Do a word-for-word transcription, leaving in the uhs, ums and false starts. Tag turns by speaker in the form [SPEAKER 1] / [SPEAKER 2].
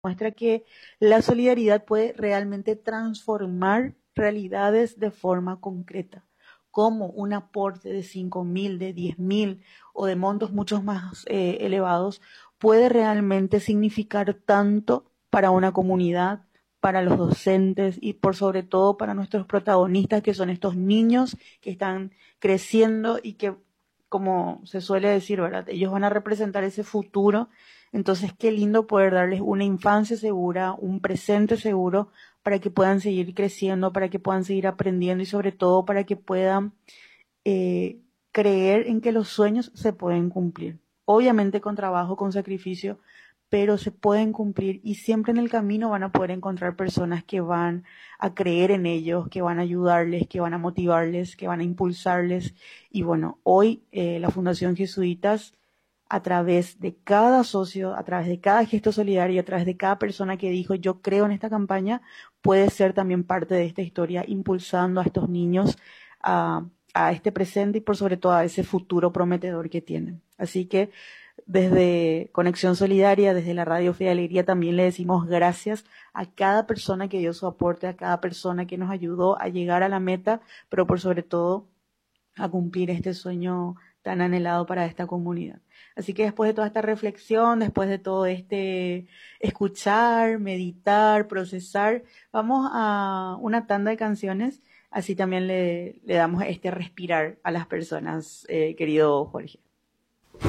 [SPEAKER 1] muestra que la solidaridad puede realmente transformar realidades de forma concreta, como un aporte de cinco mil, de diez mil o de montos mucho más eh, elevados puede realmente significar tanto para una comunidad, para los docentes y por sobre todo para nuestros protagonistas, que son estos niños que están creciendo y que, como se suele decir, ¿verdad? Ellos van a representar ese futuro. Entonces, qué lindo poder darles una infancia segura, un presente seguro, para que puedan seguir creciendo, para que puedan seguir aprendiendo y sobre todo para que puedan eh, creer en que los sueños se pueden cumplir. Obviamente con trabajo, con sacrificio, pero se pueden cumplir y siempre en el camino van a poder encontrar personas que van a creer en ellos, que van a ayudarles, que van a motivarles, que van a impulsarles. Y bueno, hoy eh, la Fundación Jesuitas, a través de cada socio, a través de cada gesto solidario, a través de cada persona que dijo yo creo en esta campaña, puede ser también parte de esta historia, impulsando a estos niños a, a este presente y por sobre todo a ese futuro prometedor que tienen. Así que desde Conexión Solidaria, desde la Radio Fe y Alegría, también le decimos gracias a cada persona que dio su aporte, a cada persona que nos ayudó a llegar a la meta, pero por sobre todo a cumplir este sueño tan anhelado para esta comunidad. Así que después de toda esta reflexión, después de todo este escuchar, meditar, procesar, vamos a una tanda de canciones, así también le, le damos este respirar a las personas, eh, querido Jorge.